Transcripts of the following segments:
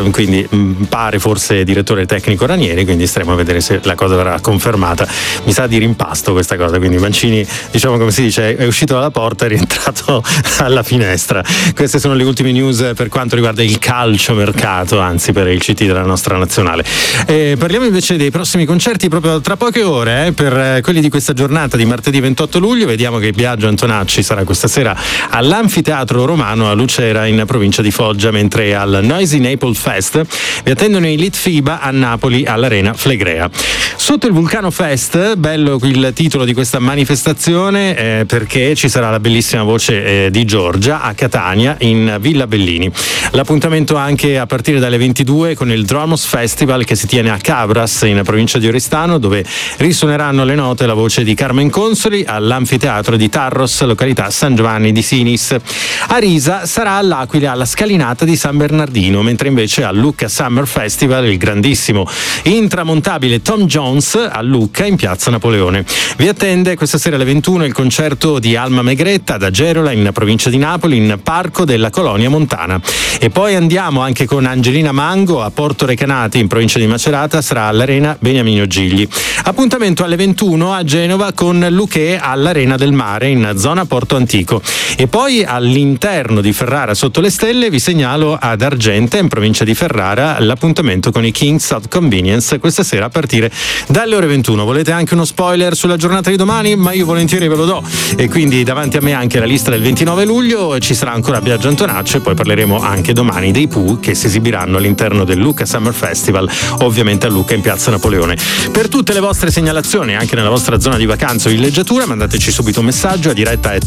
quindi pare forse direttore tecnico Ranieri, quindi staremo a vedere se la cosa verrà confermata. Mi sa di rimpasto questa cosa, quindi Mancini, diciamo, come si dice, è uscito dalla porta e è rientrato alla finestra. Queste sono le ultime news per quanto riguarda il calciomercato, anzi per il CT della nostra nazionale. Parliamo invece dei prossimi concerti proprio tra poche ore, per quelli di questa giornata di martedì 28 luglio. Vediamo che Biagio Antonacci sarà questa sera all'Anfiteatro Romano a Lucera in provincia di Foggia, mentre al Noisy Naples Fest vi attendono i Litfiba a Napoli all'Arena Flegrea. Sotto il Vulcano Fest, bello il titolo di questa manifestazione, perché ci sarà la bellissima voce di Giorgia a Catania in Villa Bellini. L'appuntamento anche a partire dalle 22 con il Dromos Festival che si tiene a Cabras in provincia di Oristano, dove risuoneranno le note e la voce di Carmen Consoli all'Anfiteatro di Tarros, località San Giovanni di Sinis. A Risa sarà all'Aquila alla scalinata di San Bernardino, mentre invece a Lucca Summer Festival il grandissimo intramontabile Tom Jones a Lucca in piazza Napoleone. Vi attende questa sera alle 21 il concerto di Alma Megretta ad Agerola in provincia di Napoli in Parco della Colonia Montana. E poi andiamo anche con Angelina Mango a Porto Recanati in provincia di Macerata, sarà all'Arena Beniamino Gigli. Appuntamento alle 21 a Genova con Luché all'Arena del Mare in zona Porto Antico. E poi all'interno di Ferrara sotto le stelle vi segnalo ad Argenta in provincia di Ferrara l'appuntamento con i Kings of Convenience questa sera a partire dalle ore 21. Volete anche uno spoiler sulla giornata di domani? Ma io volentieri ve lo do. E quindi davanti a me anche la lista del 29 luglio, ci sarà ancora Biagio Antonacci e poi parleremo anche domani dei Pooh che si esibiranno all'interno del Lucca Summer Festival, ovviamente a Lucca in piazza Napoleone. Per tutte le vostre segnalazioni anche nella vostra zona di vacanza o villeggiatura mandateci subito un messaggio a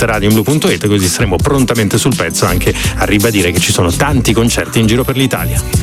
diretta@radiomblu.it, così saremo prontamente sul pezzo anche a ribadire che ci sono tanti concerti in giro per l'Italia.